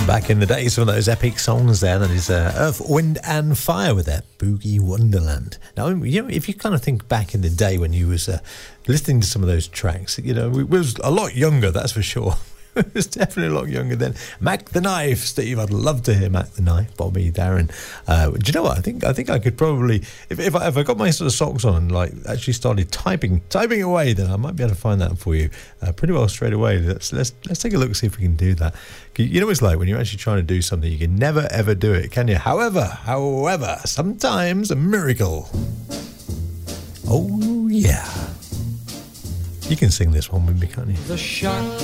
Back in the days, some of those epic songs there. That is Earth, Wind and Fire with their Boogie Wonderland. Now, you know, if you kind of think back in the day when you was listening to some of those tracks, you know, we was a lot younger, that's for sure. It was definitely a lot younger then. Mac the Knife, Steve. I'd love to hear Mac the Knife. Bobby, Darren. Do you know what? I think I could probably, if I got my sort of socks on and like actually started typing away, then I might be able to find that for you pretty well straight away. Let's take a look, see if we can do that. You know what it's like when you're actually trying to do something, you can never ever do it, can you? However, sometimes a miracle. Oh yeah. You can sing this one with me, can't you? The shark